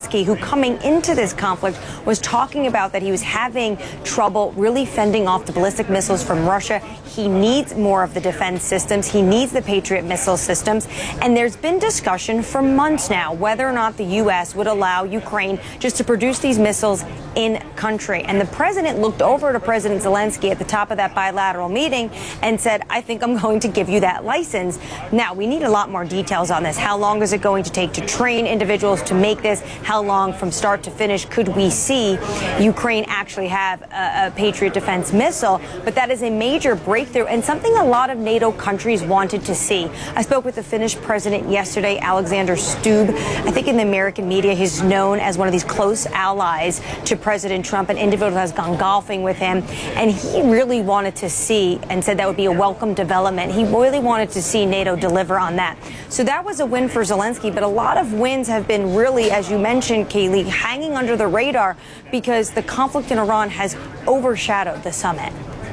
Zelensky, who coming into this conflict was talking about that he was having trouble really fending off the ballistic missiles from Russia. He needs more of the defense systems. He needs the Patriot missile systems. And there's been discussion for months now whether or not the U.S. would allow Ukraine just to produce these missiles in country. And the president looked over to President Zelensky at the top of that bilateral meeting and said, I think I'm going to give you that license. Now, we need a lot more details on this. How long is it going to take to train individuals to make this? How long from start to finish could we see Ukraine actually have a Patriot defense missile? But that is a major breakthrough and something a lot of NATO countries wanted to see. I spoke with the Finnish president yesterday, Alexander Stubb. I think in the American media, he's known as one of these close allies to President Trump, an individual who has gone golfing with him. And he really wanted to see and said that would be a welcome development. He really wanted to see NATO deliver on that. So that was a win for Zelensky. But a lot of wins have been really, as you mentioned, Kayleigh, hanging under the radar because the conflict in Iran has overshadowed the summit.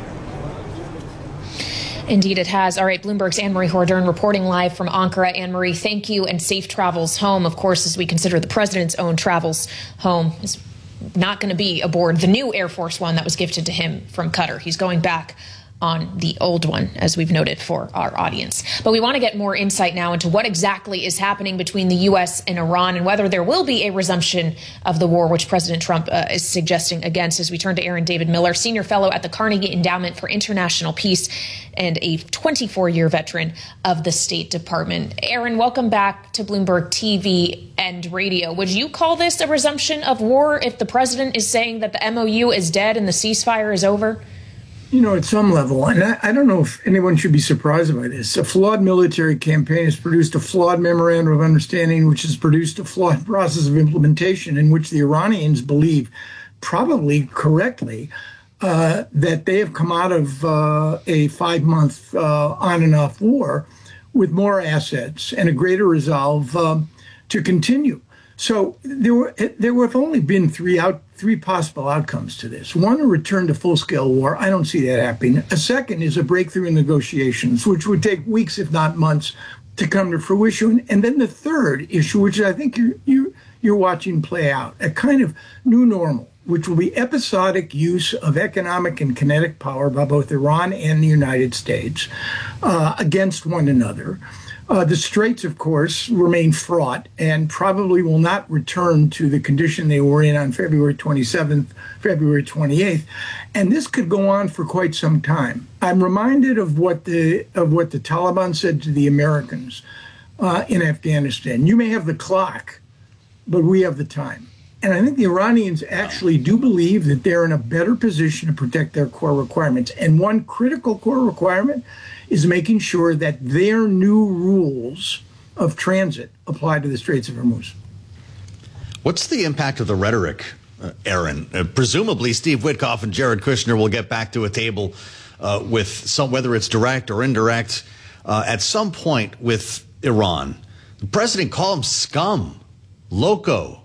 Indeed, it has. All right, Bloomberg's Anne-Marie Hordern reporting live from Ankara. Anne-Marie, thank you, and safe travels home. Of course, as we consider the president's own travels home, is not going to be aboard the new Air Force One that was gifted to him from Qatar. He's going back on the old one, as we've noted for our audience. But we want to get more insight now into what exactly is happening between the U.S. and Iran and whether there will be a resumption of the war, which President Trump is suggesting against, as we turn to Aaron David Miller, senior fellow at the Carnegie Endowment for International Peace and a 24-year veteran of the State Department. Aaron, welcome back to Bloomberg TV and radio. Would you call this a resumption of war if the president is saying that the MOU is dead and the ceasefire is over? You know, at some level, and I don't know if anyone should be surprised by this, a flawed military campaign has produced a flawed memorandum of understanding, which has produced a flawed process of implementation in which the Iranians believe, probably correctly, that they have come out of a 5-month on and off war with more assets and a greater resolve to continue. So there have only been three possible outcomes to this. One, a return to full-scale war. I don't see that happening. A second is a breakthrough in negotiations, which would take weeks, if not months, to come to fruition. And then the third issue, which I think you're watching play out, a kind of new normal, which will be episodic use of economic and kinetic power by both Iran and the United States against one another. The Straits, of course, remain fraught and probably will not return to the condition they were in on February 27th, February 28th. And this could go on for quite some time. I'm reminded of what the Taliban said to the Americans in Afghanistan. You may have the clock, but we have the time. And I think the Iranians actually do believe that they're in a better position to protect their core requirements. And one critical core requirement is making sure that their new rules of transit apply to the Straits of Hormuz. What's the impact of the rhetoric, Aaron? Presumably, Steve Witkoff and Jared Kushner will get back to a table with some, whether it's direct or indirect, at some point with Iran. The president called them scum, loco,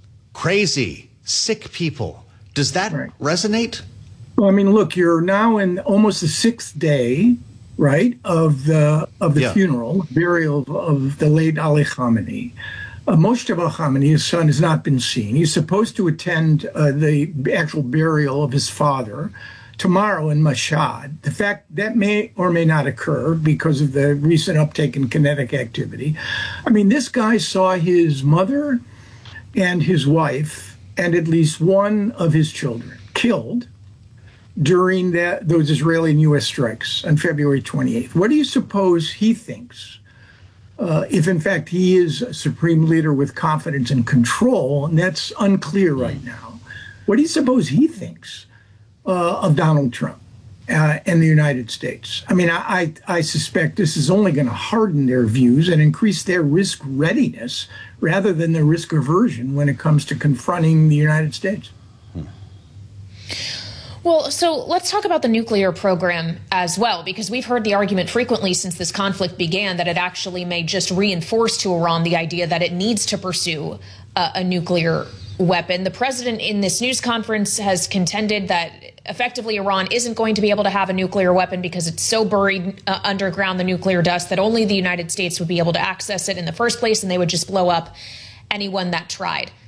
crazy, sick people. Does that resonate? Well, I mean, look, you're now in almost the 6th day, right, of the funeral, burial of the late Ali Khamenei. Mojtaba Khamenei, his son, has not been seen. He's supposed to attend the actual burial of his father tomorrow in Mashhad. The fact that may or may not occur because of the recent uptake in kinetic activity. I mean, this guy saw his mother and his wife and at least one of his children killed during those Israeli and U.S. strikes on February 28th. What do you suppose he thinks, if in fact he is a supreme leader with confidence and control, and that's unclear right now? What do you suppose he thinks of Donald Trump and the United States? I mean, I suspect this is only going to harden their views and increase their risk readiness rather than their risk aversion when it comes to confronting the United States. Well, so let's talk about the nuclear program as well, because we've heard the argument frequently since this conflict began that it actually may just reinforce to Iran the idea that it needs to pursue a nuclear weapon. The president in this news conference has contended that effectively Iran isn't going to be able to have a nuclear weapon because it's so buried underground, the nuclear dust, that only the United States would be able to access it in the first place, and they would just blow up anyone that tried.